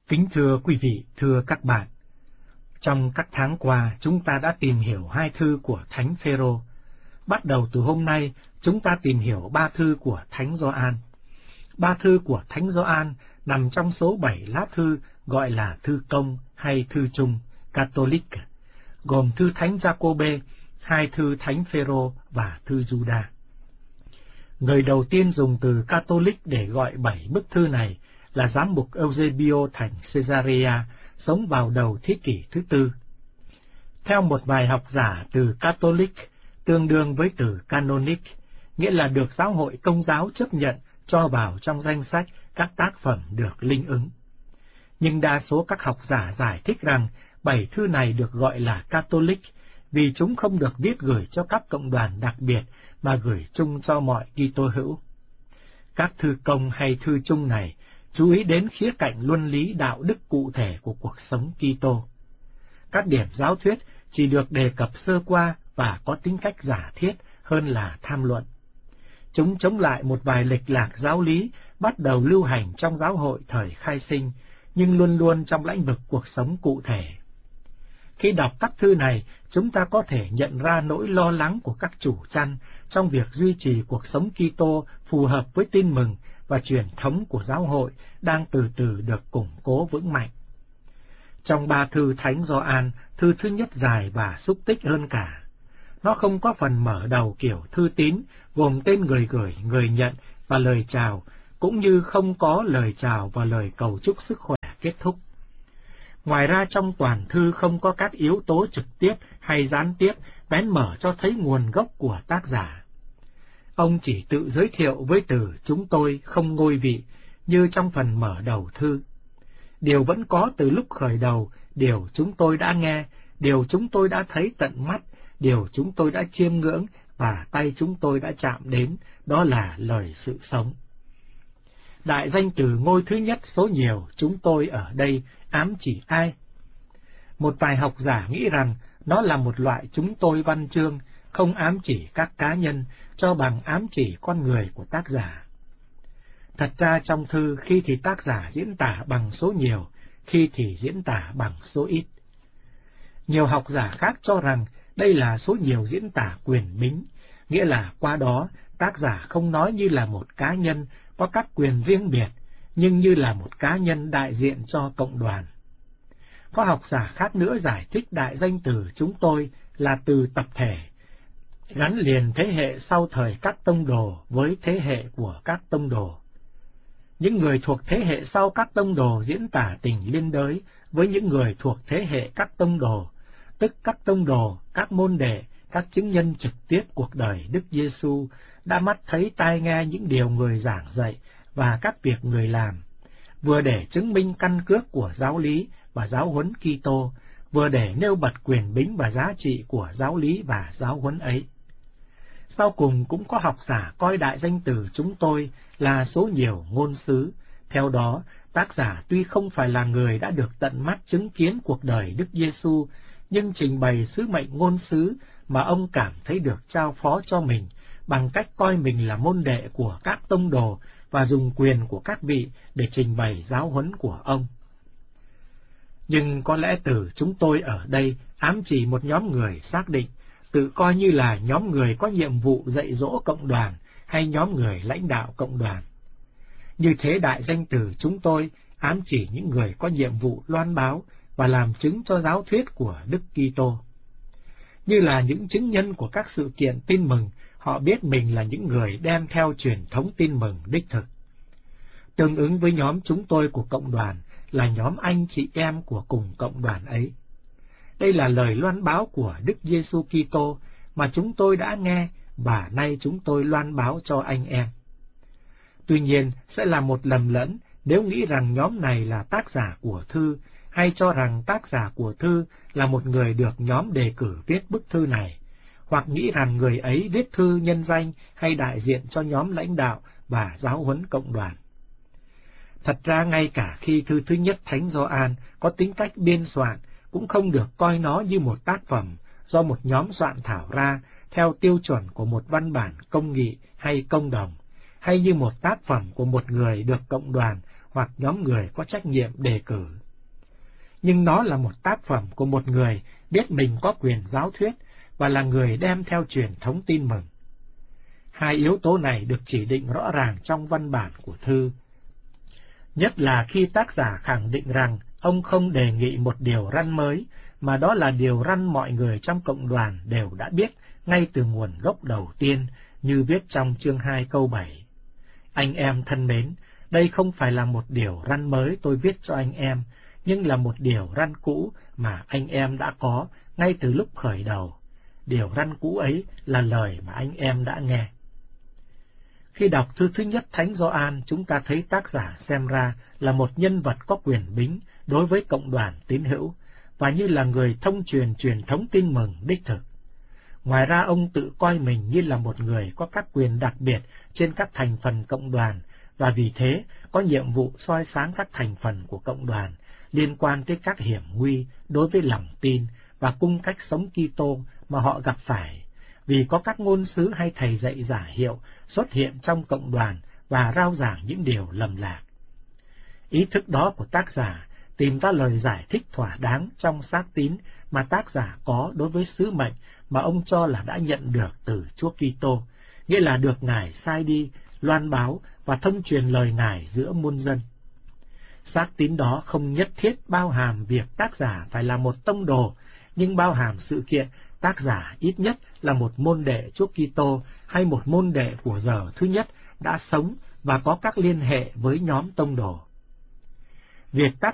Kính thưa quý vị, thưa các bạn, trong các tháng qua chúng ta đã tìm hiểu 2 thư của Thánh Phêrô. Bắt đầu từ hôm nay, chúng ta tìm hiểu 3 thư của Thánh Gioan. 3 thư của Thánh Gioan nằm trong số 7 lá thư gọi là thư công hay thư chung, Catholic, gồm thư Thánh Giacôbê, 2 thư Thánh Phêrô và thư Giuđa. Người đầu tiên dùng từ Catholic để gọi 7 bức thư này là giám mục Eusebio thành Caesarea, sống vào đầu thế kỷ thứ 4. Theo một vài học giả, từ Catholic tương đương với từ Canonic, nghĩa là được giáo hội Công giáo chấp nhận cho vào trong danh sách các tác phẩm được linh ứng. Nhưng đa số các học giả giải thích rằng 7 thư này được gọi là Catholic vì chúng không được viết gửi cho các cộng đoàn đặc biệt mà gửi chung cho mọi Kitô hữu. Các thư công hay thư chung này chú ý đến khía cạnh luân lý đạo đức cụ thể của cuộc sống Kitô. Các điểm giáo thuyết chỉ được đề cập sơ qua và có tính cách giả thiết hơn là tham luận. Chúng chống lại một vài lệch lạc giáo lý bắt đầu lưu hành trong giáo hội thời khai sinh, nhưng luôn luôn trong lĩnh vực cuộc sống cụ thể. Khi đọc các thư này, chúng ta có thể nhận ra nỗi lo lắng của các chủ chăn trong việc duy trì cuộc sống Kitô phù hợp với tin mừng và truyền thống của giáo hội đang từ từ được củng cố vững mạnh. Trong 3 thư Thánh Gioan, thư thứ nhất dài và xúc tích hơn cả. Nó không có phần mở đầu kiểu thư tín, gồm tên người gửi, người nhận và lời chào, cũng như không có lời chào và lời cầu chúc sức khỏe kết thúc. Ngoài ra trong toàn thư không có các yếu tố trực tiếp hay gián tiếp bén mở cho thấy nguồn gốc của tác giả. Ông chỉ tự giới thiệu với từ chúng tôi không ngôi vị như trong phần mở đầu thư. Điều vẫn có từ lúc khởi đầu, điều chúng tôi đã nghe, điều chúng tôi đã thấy tận mắt, điều chúng tôi đã chiêm ngưỡng và tay chúng tôi đã chạm đến, đó là lời sự sống. Đại danh từ ngôi thứ nhất số nhiều chúng tôi ở đây ám chỉ ai? Một vài học giả nghĩ rằng nó là một loại chúng tôi văn chương, không ám chỉ các cá nhân, cho bằng ám chỉ con người của tác giả. Thật ra trong thư, khi thì tác giả diễn tả bằng số nhiều, khi thì diễn tả bằng số ít. Nhiều học giả khác cho rằng đây là số nhiều diễn tả quyền bính, nghĩa là qua đó tác giả không nói như là một cá nhân có các quyền riêng biệt, nhưng như là một cá nhân đại diện cho cộng đoàn. Có học giả khác nữa giải thích đại danh từ chúng tôi là từ tập thể, gắn liền thế hệ sau thời các tông đồ với thế hệ của các tông đồ. Những người thuộc thế hệ sau các tông đồ diễn tả tình liên đới với những người thuộc thế hệ các tông đồ, tức các tông đồ, các môn đệ, các chứng nhân trực tiếp cuộc đời Đức Giêsu đã mắt thấy tai nghe những điều người giảng dạy và các việc người làm, vừa để chứng minh căn cước của giáo lý và giáo huấn Kitô, vừa để nêu bật quyền bính và giá trị của giáo lý và giáo huấn ấy. Sau cùng cũng có học giả coi đại danh từ chúng tôi là số nhiều ngôn sứ. Theo đó, tác giả tuy không phải là người đã được tận mắt chứng kiến cuộc đời Đức Giêsu, nhưng trình bày sứ mệnh ngôn sứ mà ông cảm thấy được trao phó cho mình bằng cách coi mình là môn đệ của các tông đồ và dùng quyền của các vị để trình bày giáo huấn của ông. Nhưng có lẽ từ chúng tôi ở đây ám chỉ một nhóm người xác định, tự coi như là nhóm người có nhiệm vụ dạy dỗ cộng đoàn hay nhóm người lãnh đạo cộng đoàn. Như thế đại danh từ chúng tôi ám chỉ những người có nhiệm vụ loan báo và làm chứng cho giáo thuyết của Đức Kitô. Như là những chứng nhân của các sự kiện tin mừng, họ biết mình là những người đem theo truyền thống tin mừng đích thực. Tương ứng với nhóm chúng tôi của cộng đoàn là nhóm anh chị em của cùng cộng đoàn ấy. Đây là lời loan báo của Đức Giêsu Kitô mà chúng tôi đã nghe và nay chúng tôi loan báo cho anh em. Tuy nhiên, sẽ là một lầm lẫn nếu nghĩ rằng nhóm này là tác giả của thư, hay cho rằng tác giả của thư là một người được nhóm đề cử viết bức thư này, hoặc nghĩ rằng người ấy viết thư nhân danh hay đại diện cho nhóm lãnh đạo và giáo huấn cộng đoàn. Thật ra ngay cả khi thư thứ nhất Thánh Gioan có tính cách biên soạn, cũng không được coi nó như một tác phẩm do một nhóm soạn thảo ra theo tiêu chuẩn của một văn bản công nghị hay công đồng, hay như một tác phẩm của một người được cộng đoàn hoặc nhóm người có trách nhiệm đề cử. Nhưng nó là một tác phẩm của một người biết mình có quyền giáo thuyết và là người đem theo truyền thống tin mừng. Hai yếu tố này được chỉ định rõ ràng trong văn bản của thư. Nhất là khi tác giả khẳng định rằng ông không đề nghị một điều răn mới, mà đó là điều răn mọi người trong cộng đoàn đều đã biết ngay từ nguồn gốc đầu tiên, như viết trong chương 2 câu 7. Anh em thân mến, đây không phải là một điều răn mới tôi viết cho anh em, nhưng là một điều răn cũ mà anh em đã có ngay từ lúc khởi đầu. Điều răn cũ ấy là lời mà anh em đã nghe. Khi đọc thư thứ nhất Thánh Gioan, chúng ta thấy tác giả xem ra là một nhân vật có quyền bính đối với cộng đoàn tín hữu, và như là người thông truyền truyền thống tin mừng đích thực. Ngoài ra, ông tự coi mình như là một người có các quyền đặc biệt trên các thành phần cộng đoàn, và vì thế có nhiệm vụ soi sáng các thành phần của cộng đoàn liên quan tới các hiểm nguy đối với lòng tin và cung cách sống Kitô mà họ gặp phải, vì có các ngôn sứ hay thầy dạy giả hiệu xuất hiện trong cộng đoàn và rao giảng những điều lầm lạc. Ý thức đó của tác giả tìm ra lời giải thích thỏa đáng trong xác tín mà tác giả có đối với sứ mệnh mà ông cho là đã nhận được từ Chúa Kitô, nghĩa là được Ngài sai đi, loan báo và thông truyền lời Ngài giữa muôn dân. Xác tín đó không nhất thiết bao hàm việc tác giả phải là một tông đồ, nhưng bao hàm sự kiện tác giả ít nhất là một môn đệ Chúa Kitô hay một môn đệ của giờ thứ nhất đã sống và có các liên hệ với nhóm tông đồ. Việc tác